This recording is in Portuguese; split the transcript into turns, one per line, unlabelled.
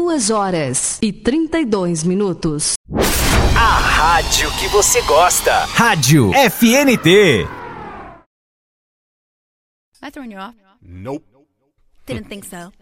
2h32.
A rádio que você gosta. Rádio FNT.
Am I throwing you off?
Nope.
Didn't think so.